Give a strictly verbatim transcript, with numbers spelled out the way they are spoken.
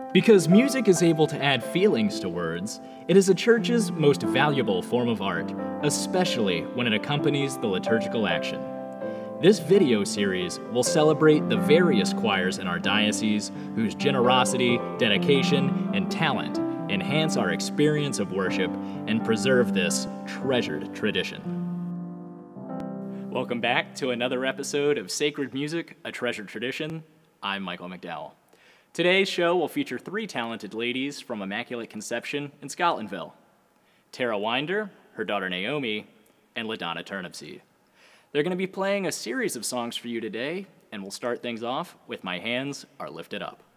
Because music is able to add feelings to words, it is a church's most valuable form of art, especially when it accompanies the liturgical action. This video series will celebrate the various choirs in our diocese whose generosity, dedication, and talent enhance our experience of worship and preserve this treasured tradition. Welcome back to another episode of Sacred Music, A Treasured Tradition. I'm Michael McDowell. Today's show will feature three talented ladies from Immaculate Conception in Scotlandville: Tara Winder, her daughter Naomi, and LaDonna Turnipseed. They're going to be playing a series of songs for you today, and we'll start things off with My Hands Are Lifted Up.